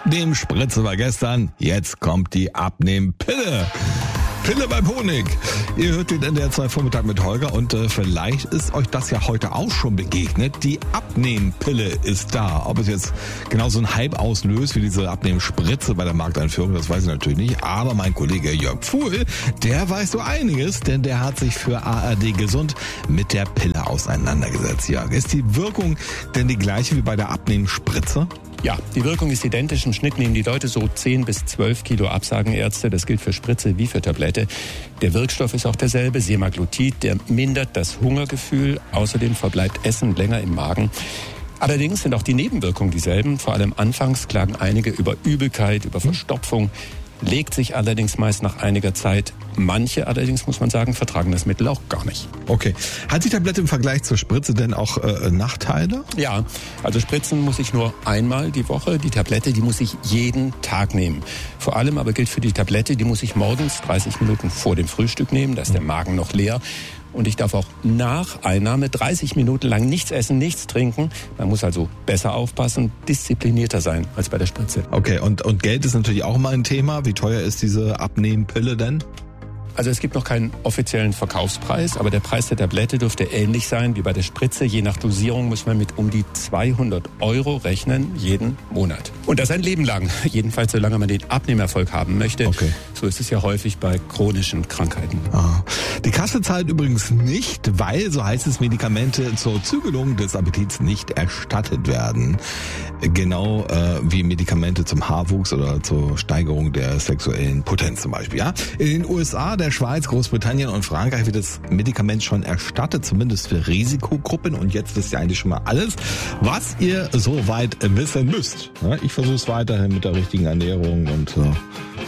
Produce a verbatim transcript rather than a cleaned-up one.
Abnehmspritze war gestern, jetzt kommt die Abnehmpille. Pille beim Honig. Ihr hört den N D R zwei Vormittag mit Holger und äh, vielleicht ist euch das ja heute auch schon begegnet. Die Abnehmpille ist da. Ob es jetzt genau so einen Hype auslöst wie diese Abnehmspritze bei der Markteinführung, das weiß ich natürlich nicht. Aber mein Kollege Jörg Pfuhl, der weiß so einiges, denn der hat sich für A R D Gesund mit der Pille auseinandergesetzt. Jörg, ist die Wirkung denn die gleiche wie bei der Abnehmspritze? Ja, die Wirkung ist identisch. Im Schnitt nehmen die Leute so zehn bis zwölf Kilo ab, sagen Ärzte. Das gilt für Spritze wie für Tablette. Der Wirkstoff ist auch derselbe, Semaglutid. Der mindert das Hungergefühl. Außerdem verbleibt Essen länger im Magen. Allerdings sind auch die Nebenwirkungen dieselben. Vor allem anfangs klagen einige über Übelkeit, über Verstopfung. Legt sich allerdings meist nach einiger Zeit. Manche allerdings, muss man sagen, vertragen das Mittel auch gar nicht. Okay. Hat die Tablette im Vergleich zur Spritze denn auch äh, Nachteile? Ja, also spritzen muss ich nur einmal die Woche. Die Tablette, die muss ich jeden Tag nehmen. Vor allem aber gilt für die Tablette, die muss ich morgens dreißig Minuten vor dem Frühstück nehmen. Da ist der Magen noch leer. Und ich darf auch nach Einnahme dreißig Minuten lang nichts essen, nichts trinken. Man muss also besser aufpassen, disziplinierter sein als bei der Spritze. Okay, und, und Geld ist natürlich auch mal ein Thema. Wie teuer ist diese Abnehmpille denn? Also es gibt noch keinen offiziellen Verkaufspreis, aber der Preis der Tablette dürfte ähnlich sein wie bei der Spritze. Je nach Dosierung muss man mit um die zweihundert Euro rechnen, jeden Monat. Und das ein Leben lang, jedenfalls solange man den Abnehmerfolg haben möchte. Okay. So ist es ja häufig bei chronischen Krankheiten. Ah. Die Kasse zahlt übrigens nicht, weil, so heißt es, Medikamente zur Zügelung des Appetits nicht erstattet werden. Genau äh, wie Medikamente zum Haarwuchs oder zur Steigerung der sexuellen Potenz zum Beispiel. Ja? In den U S A, der Schweiz, Großbritannien und Frankreich wird das Medikament schon erstattet, zumindest für Risikogruppen. Und jetzt wisst ihr eigentlich schon mal alles, was ihr soweit wissen müsst. Ich versuche es weiterhin mit der richtigen Ernährung und